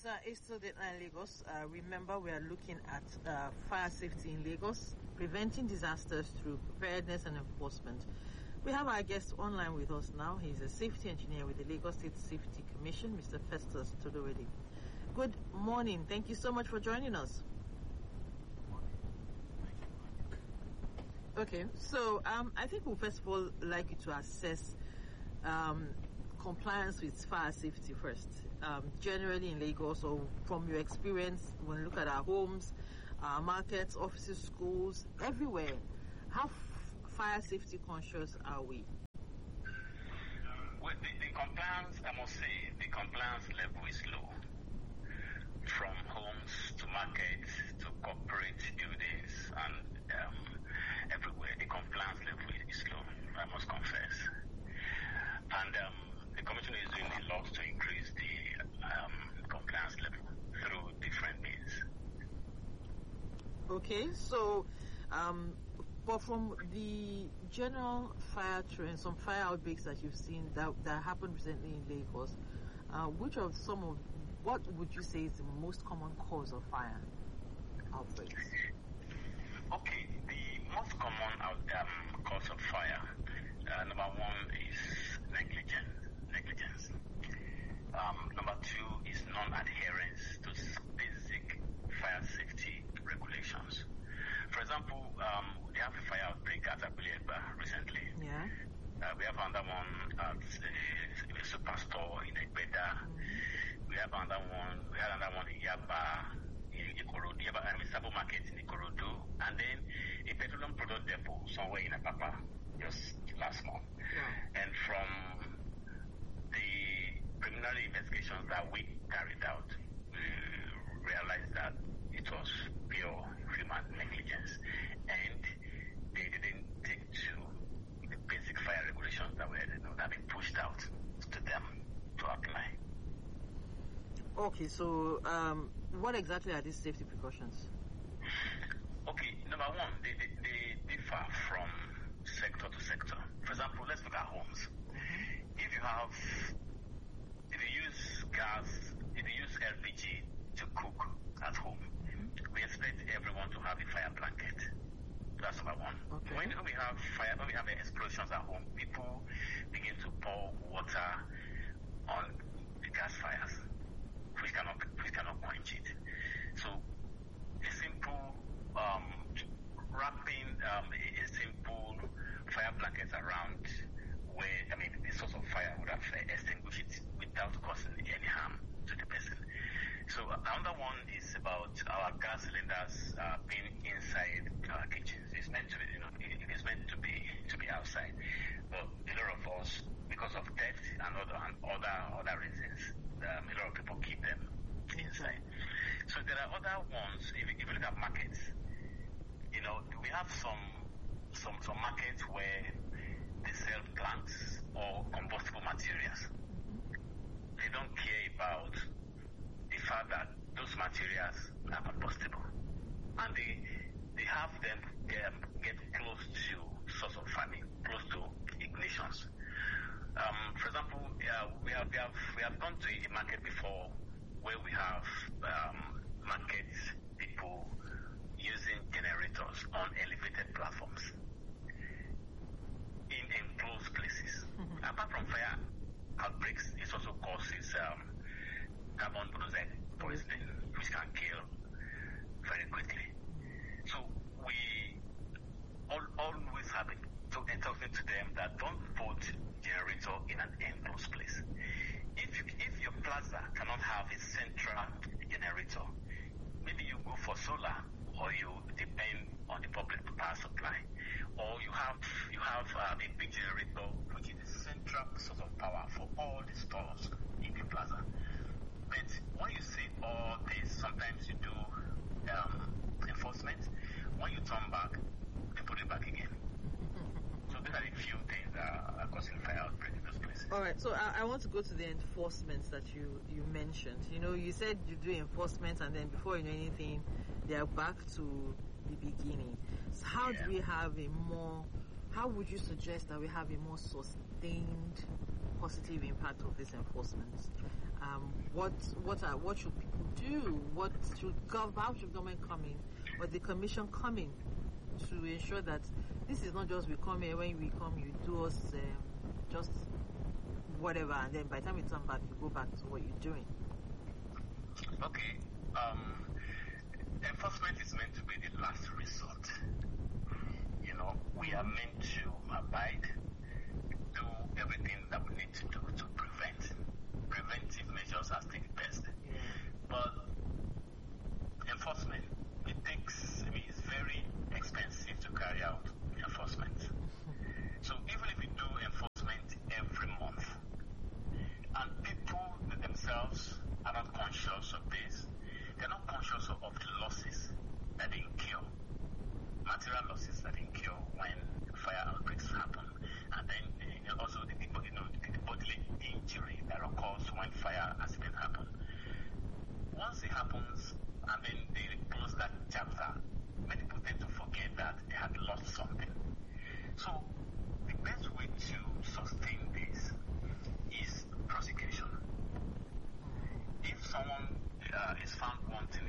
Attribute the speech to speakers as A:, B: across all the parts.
A: It's still Dateline Lagos. Remember, we are looking at fire safety in Lagos, preventing disasters through preparedness and enforcement. We have our guest online with us now. He's a safety engineer with the Lagos State Safety Commission, Mr. Festus Todoredi. Good morning. Thank you so much for joining us. Okay, so I think we'll first of all like you to assess compliance with fire safety first. Generally in Lagos, or from your experience, when you look at our homes, our markets, offices, schools, everywhere, how fire safety conscious are we?
B: Well, the compliance, I must say, the compliance level is low. From homes to markets to corporate buildings and everywhere, the compliance level is low, I must confess. And the Commission is doing a lot to increase the compliance level through different means.
A: Okay, so, but from the general fire trend, some fire outbreaks that you've seen that happened recently in Lagos, what would you say is the most common cause of fire outbreaks?
B: Okay, the most common cause of fire, number one is negligence. Number two is non-adherence to basic fire safety regulations. For example, we have a fire outbreak at Abulegba recently.
A: Yeah.
B: We have another one at a superstore in Egbeda. We had another one in Yaba, in Ikorodu, Sabo Market in Ikorodu, and then a petroleum product depot somewhere in Apapa just last month. Yeah. And from the preliminary investigations that we carried out, we realized that it was pure human negligence, and they didn't take to the basic fire regulations that were that been pushed out to them to apply.
A: Okay, so what exactly are these safety precautions?
B: Okay, number one, they differ from sector to sector. For example, let's look at homes. Mm-hmm. If you use gas, if you use LPG to cook at home, mm-hmm. we expect everyone to have a fire blanket. That's number one. Okay. When we have explosions at home, people begin to pour water on the gas fires, which cannot quench it. So a simple wrapping a simple fire blanket around where the source of fire would have extinguished it without causing any harm to the person. So another one is about our gas cylinders being inside our kitchens. It's meant to be, it is meant to be outside, but a lot of us, because of theft and other reasons, a lot of people keep them inside. So there are other ones. If you look at markets, we have some markets where they sell plants or combustible materials. They don't care about the fact that those materials are combustible, and they have them get close to source of farming, close to ignitions. For example, we have gone to a market before where we have market people using generators on elevated platforms in enclosed places. Mm-hmm. Apart from fire outbreaks, it also causes carbon monoxide poisoning, which can kill very quickly. So we always have it talking to them that don't put generator in an enclosed place. If your plaza cannot have a central generator, maybe you go for solar, or you depend on the public power supply, or you have a big generator which is the central source of power for all the stores in the plaza. But when you say all this, sometimes you do enforcement. When you turn back, they put it back again. So these are the few things that are causing fire outbreak in those places.
A: All right, so I want to go to the enforcements that you mentioned. You said you do enforcement, and then before you know anything, they are back to the beginning. So how would you suggest that we have a more sustained positive impact of these enforcements? What should people do? How should government come in, or the commission come in, to ensure that this is not just we come here, when we come you do us just whatever, and then by the time you turn back you go back to what you're doing.
B: Okay. Enforcement is meant to be the last resort. We are meant to abide, do everything that we need to do to prevent. Preventive measures are still best.
A: Yeah.
B: But enforcement, it's very expensive to carry out enforcement. So even if we do enforcement every month, and people themselves are not conscious of this, they're not conscious of the losses that they incur, material losses that they incur when fire outbreaks happen, and then also the bodily injury that occurs when fire accident happen. Once it happens and then they close that chapter, many people tend to forget that they had lost something. So the best way to sustain this is prosecution. If someone is found wanting,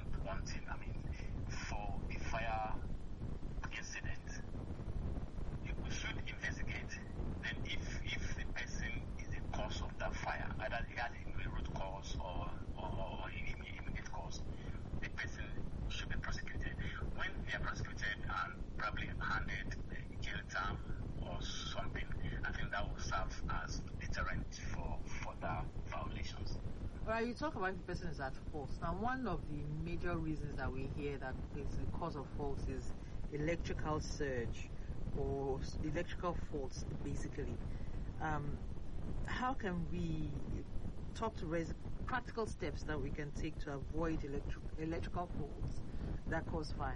B: for the fire incident, we should investigate. Then if the person is the cause of that fire, either it has a root cause or immediate cause, the person should be prosecuted. When they are prosecuted and probably handed a jail term or something, I think that will serve as deterrent for further violations.
A: Right, you talk about if the person is at fault. Now, one of the major reasons that we hear that is the cause of fault is electrical surge or electrical faults, basically. How can we talk to raise practical steps that we can take to avoid electrical faults that cause fire?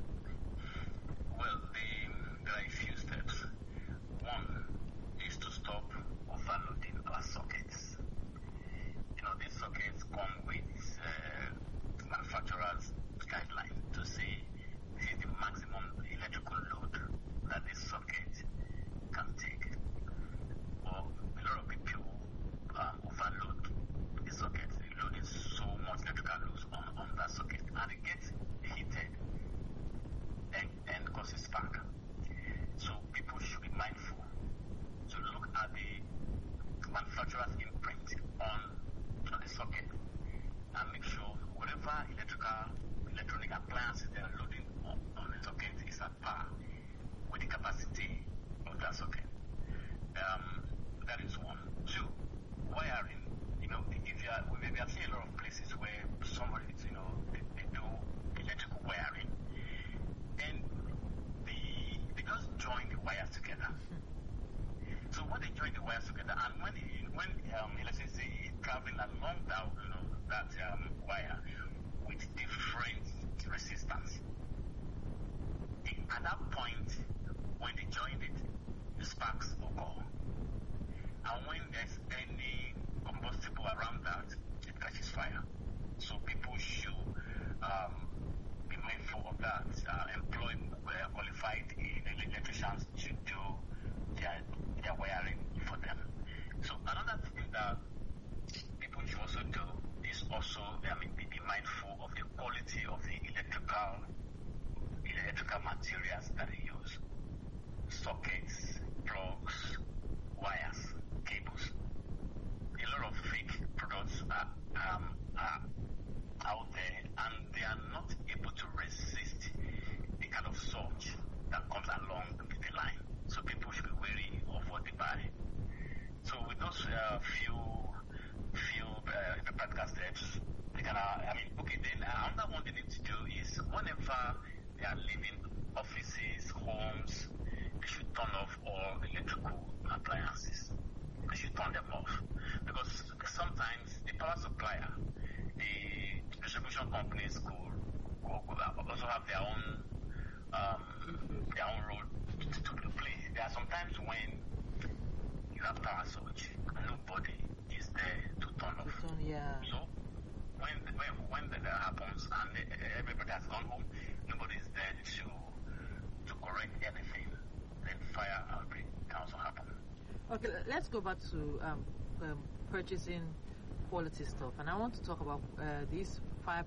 B: Well, there are a few steps. One is to stop overloading our sockets. These sockets come with manufacturers' guidelines to say this is the maximum electrical load that this socket can take. But a lot of people overload the socket. They load so much electrical load on that socket, and it gets heated and causes spark. So people should be mindful to look at the manufacturer's imprint on the socket and make sure whatever electronic appliances they are loading on the socket is at par with the capacity of that socket. That is one. Two, wiring. We have seen a lot of places where somebody, they do electrical wiring, and they just join the wires together. So when they join the wires together, and when let's say traveling along that wire with different resistance, at that point when they join it, the sparks occur. And when there's any combustible around that, it catches fire. So people should be mindful of that. Employ qualified electricians to do their wiring for them. So another thing that people should also do is also be mindful of the quality of the electrical materials that they use. Sockets, plugs, wires, cables. A lot of fake products are out there, and they are not able to resist the kind of surge that comes along the line. So people should be wary of what they buy. So with those few practical steps, they can. Then another one they need to do is whenever they are leaving offices, homes, they should turn off all electrical appliances. They should turn them off, because sometimes the power supplier, the distribution companies could also have their own role to play. There are sometimes when you have power surge and nobody is there to turn off. So when that happens and everybody has gone home, nobody is there to correct anything, then fire outbreak can also happen.
A: Okay, let's go back to purchasing quality stuff. And I want to talk about these fire